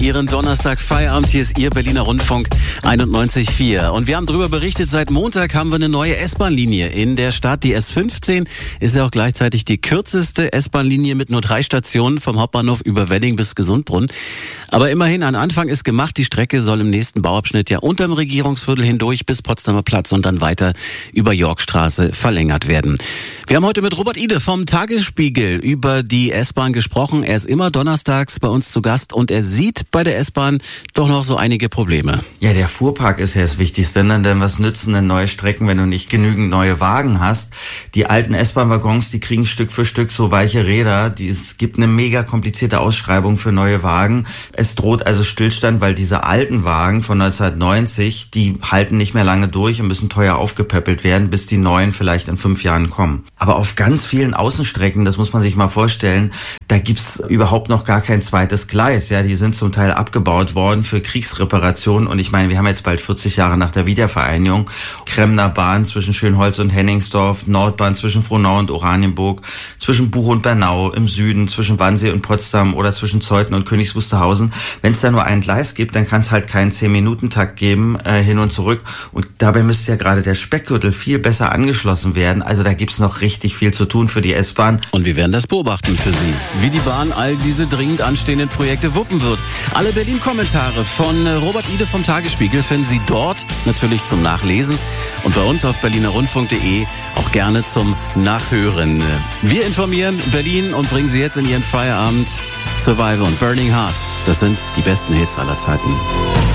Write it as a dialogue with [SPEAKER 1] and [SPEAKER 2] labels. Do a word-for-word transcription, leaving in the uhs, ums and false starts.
[SPEAKER 1] Ihren Donnerstag-Feierabend. Hier ist Ihr Berliner Rundfunk einundneunzig Komma vier. Und wir haben darüber berichtet, seit Montag haben wir eine neue S-Bahn-Linie in der Stadt. Die S fünfzehn ist ja auch gleichzeitig die kürzeste S-Bahn-Linie mit nur drei Stationen vom Hauptbahnhof über Wedding bis Gesundbrunnen. Aber immerhin, ein Anfang ist gemacht. Die Strecke soll im nächsten Bauabschnitt ja unterm Regierungsviertel hindurch bis Potsdamer Platz und dann weiter über Yorkstraße verlängert werden. Wir haben heute mit Robert Ide vom Tagesspiegel über die S-Bahn gesprochen. Er ist immer donnerstags bei uns zu Gast und er sieht bei der S-Bahn doch noch so einige Probleme.
[SPEAKER 2] Ja, der Fuhrpark ist ja das Wichtigste, denn was nützen denn neue Strecken, wenn du nicht genügend neue Wagen hast? Die alten S-Bahn-Waggons, die kriegen Stück für Stück so weiche Räder. Die, es gibt eine mega komplizierte Ausschreibung für neue Wagen. Es droht also Stillstand, weil diese alten Wagen von neunzehnhundertneunzig, die halten nicht mehr lange durch und müssen teuer aufgepäppelt werden, bis die neuen vielleicht in fünf Jahren kommen. Aber auf ganz vielen Außenstrecken, das muss man sich mal vorstellen, da gibt's überhaupt noch gar kein zweites Gleis. Ja, die sind zum Teil abgebaut worden für Kriegsreparationen. Und ich meine, wir haben jetzt bald vierzig Jahre nach der Wiedervereinigung. Kremner Bahn zwischen Schönholz und Henningsdorf, Nordbahn zwischen Frohnau und Oranienburg, zwischen Buch und Bernau im Süden, zwischen Wannsee und Potsdam oder zwischen Zeuthen und Königs Wusterhausen. Wenn es da nur ein Gleis gibt, dann kann es halt keinen zehn-Minuten-Takt geben, äh, hin und zurück. Und dabei müsste ja gerade der Speckgürtel viel besser angeschlossen werden. Also da gibt's noch richtig viel zu tun für die S-Bahn.
[SPEAKER 1] Und wir werden das beobachten für Sie, wie die Bahn all diese dringend anstehenden Projekte wuppen wird. Alle Berlin-Kommentare von Robert Ide vom Tagesspiegel finden Sie dort natürlich zum Nachlesen und bei uns auf berliner rundfunk punkt de auch gerne zum Nachhören. Wir informieren Berlin und bringen Sie jetzt in Ihren Feierabend. Survivor und Burning Heart, das sind die besten Hits aller Zeiten.